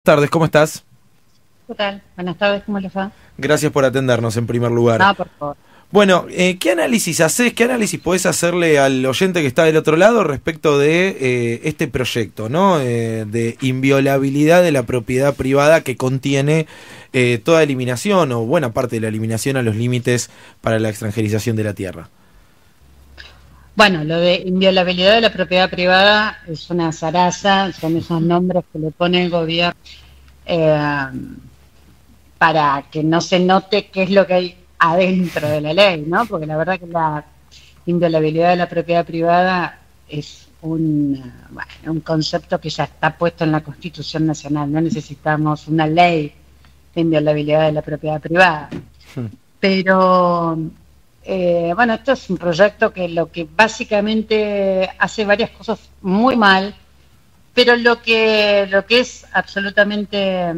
Tardes, ¿cómo estás? ¿Qué tal? Buenas tardes, ¿cómo les va? Gracias por atendernos en primer lugar. No, por favor. Bueno, ¿qué análisis haces? ¿Qué análisis podés hacerle al oyente que está del otro lado respecto de este proyecto, ¿no? De inviolabilidad de la propiedad privada que contiene toda eliminación o buena parte de la eliminación a los límites para la extranjerización de la tierra? Bueno, lo de inviolabilidad de la propiedad privada es una zaraza, son esos nombres que le pone el gobierno eh, para que no se note qué es lo que hay adentro de la ley, ¿no? Porque la verdad que la inviolabilidad de la propiedad privada es un concepto que ya está puesto en la Constitución Nacional. No necesitamos una ley de inviolabilidad de la propiedad privada. Pero, bueno, esto es un proyecto que lo que básicamente hace varias cosas muy mal, pero lo que es absolutamente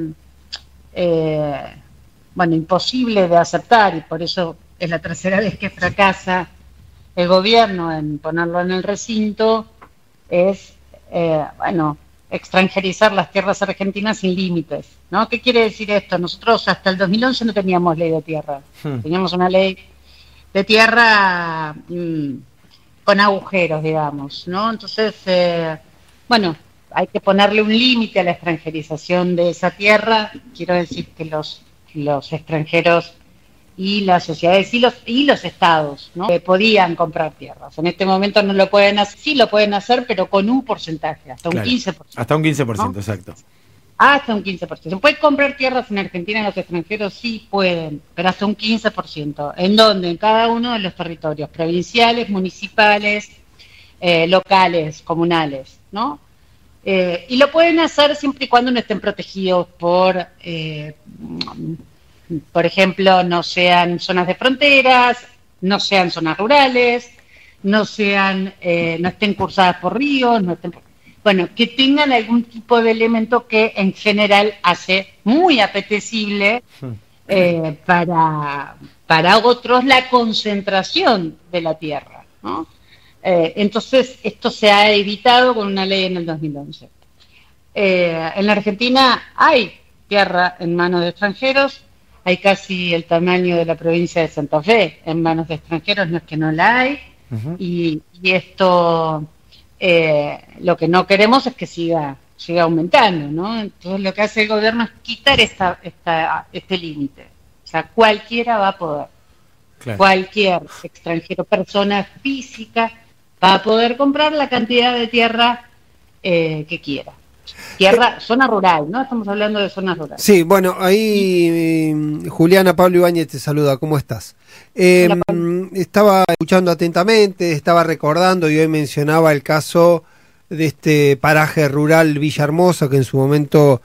imposible de aceptar, y por eso es la tercera vez que fracasa el gobierno en ponerlo en el recinto, es, extranjerizar las tierras argentinas sin límites, ¿no? ¿Qué quiere decir esto? Nosotros hasta el 2011 no teníamos ley de tierra, teníamos una ley de tierra con agujeros, digamos, ¿no? Entonces, hay que ponerle un límite a la extranjerización de esa tierra. Quiero decir que los extranjeros y las sociedades y los estados, ¿no? Podían comprar tierras. En este momento no lo pueden hacer, sí lo pueden hacer, pero con un porcentaje, hasta un 15%. Hasta un 15%, ¿no? exacto. Hasta un 15%. ¿Se puede comprar tierras en Argentina los extranjeros? Sí pueden, pero hasta un 15%. ¿En dónde? En cada uno de los territorios, provinciales, municipales, locales, comunales, ¿no? Y lo pueden hacer siempre y cuando no estén protegidos por ejemplo, no sean zonas de fronteras, no sean zonas rurales, no estén cursadas por ríos, que tengan algún tipo de elemento que en general hace muy apetecible para otros la concentración de la tierra, ¿no? Entonces, esto se ha evitado con una ley en el 2011. En la Argentina hay tierra en manos de extranjeros, hay casi el tamaño de la provincia de Santa Fe en manos de extranjeros, no es que no la hay, y esto lo que no queremos es que siga aumentando, ¿no? Entonces lo que hace el gobierno es quitar este límite. O sea, cualquiera va a poder. Claro. Cualquier extranjero, persona física, va a poder comprar la cantidad de tierra que quiera. Tierra, zona rural, ¿no? Estamos hablando de zonas rurales. Sí, bueno, ahí Juliana, Pablo Ibáñez te saluda, ¿cómo estás? Estaba escuchando atentamente, estaba recordando y hoy mencionaba el caso de este paraje rural Valle Hermoso, que en su momento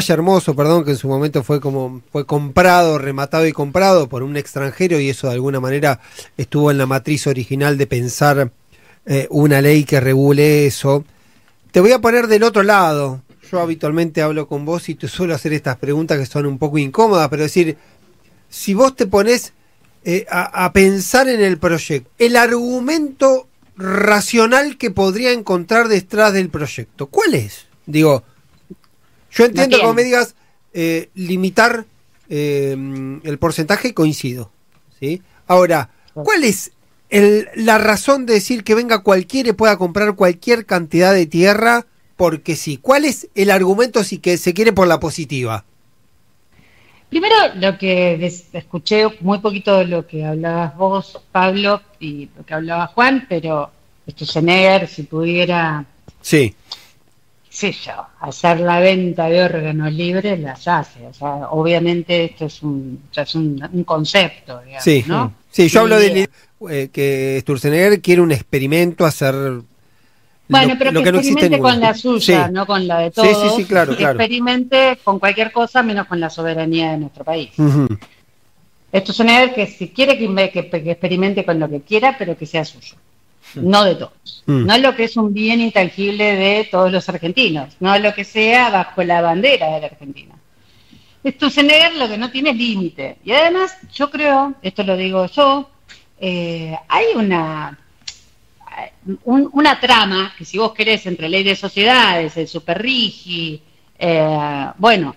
fue comprado, rematado y comprado por un extranjero, y eso de alguna manera estuvo en la matriz original de pensar una ley que regule eso. Te voy a poner del otro lado. Yo habitualmente hablo con vos y te suelo hacer estas preguntas que son un poco incómodas, pero es decir, si vos te pones a pensar en el proyecto, el argumento racional que podría encontrar detrás del proyecto, ¿cuál es? Digo, yo entiendo que me digas limitar el porcentaje, coincido, ¿sí? Ahora, ¿cuál es la razón de decir que venga cualquiera y pueda comprar cualquier cantidad de tierra porque sí? ¿Cuál es el argumento si que se quiere por la positiva? Primero, lo que escuché muy poquito de lo que hablabas vos, Pablo, y lo que hablaba Juan, pero Sturzenegger, si pudiera, sí, qué sé yo, hacer la venta de órganos libres, las hace. O sea, obviamente esto es un concepto, digamos, sí, ¿no? Sí, yo hablo de que Sturzenegger quiere un experimento, hacer pero lo que no experimente con la suya, sí. no con la de todos. Sí, claro. Experimente con cualquier cosa menos con la soberanía de nuestro país. Sturzenegger, que si quiere que experimente con lo que quiera, pero que sea suyo, no de todos. No es lo que es un bien intangible de todos los argentinos, no es lo que sea bajo la bandera de la Argentina. Sturzenegger lo que no tiene es límite. Y además, yo creo, esto lo digo yo, hay una trama que, si vos querés, entre ley de sociedades, el superrigi,